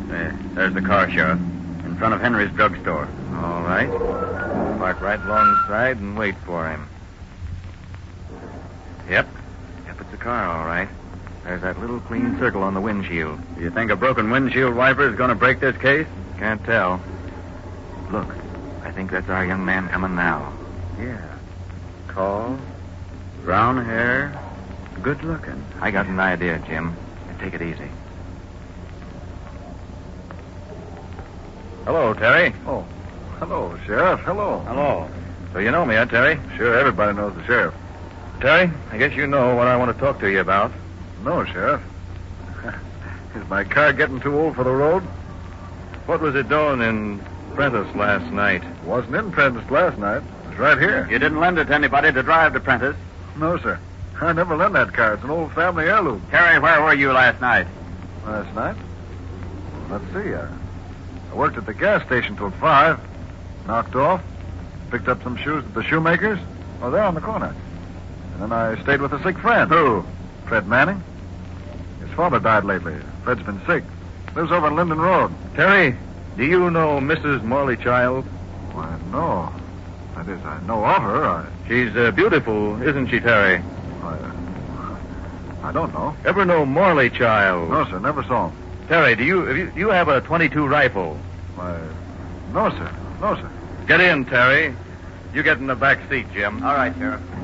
There's the car, Sheriff. In front of Henry's drugstore. All right. Park right alongside and wait for him. Yep, it's a car, all right. There's that little clean circle on the windshield. Do you think a broken windshield wiper is going to break this case? Can't tell. Look, I think that's our young man coming now. Yeah. Tall, brown hair, good looking. I got an idea, Jim. Take it easy. Hello, Terry. Oh, hello, Sheriff. Hello. Hello. So you know me, huh, Terry? Sure, everybody knows the sheriff. Terry, I guess you know what I want to talk to you about. No, Sheriff. Is my car getting too old for the road? What was it doing in Prentice last night? Wasn't in Prentice last night. It was right here. You didn't lend it to anybody to drive to Prentice? No, sir. I never lent that car. It's an old family heirloom. Terry, where were you last night? Last night? Let's see. I worked at the gas station till 5. Knocked off. Picked up some shoes at the shoemaker's. Oh, there on the corner. And then I stayed with a sick friend. Who? Fred Manning. His father died lately. Fred's been sick. Lives over on Linden Road. Terry, do you know Mrs. Morley Child? Why, no. That is, I know of her. She's beautiful, isn't she, Terry? I don't know. Ever know Morley Child? No, sir. Never saw him. Terry, do you have a .22 rifle? Why, no, sir. No, sir. Get in, Terry. You get in the back seat, Jim. All right, Sheriff.